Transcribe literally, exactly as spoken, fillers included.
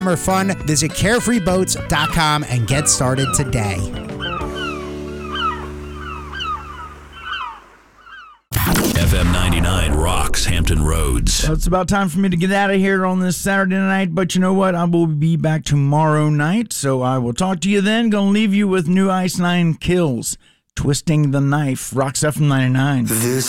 Summer fun. Visit carefree boats dot com and get started today. F M ninety-nine rocks Hampton Roads. Well, it's about time for me to get out of here on this Saturday night, but you know what? I will be back tomorrow night, so I will talk to you then. Gonna leave you with New Ice Nine Kills, Twisting the Knife. Rocks F M ninety-nine. This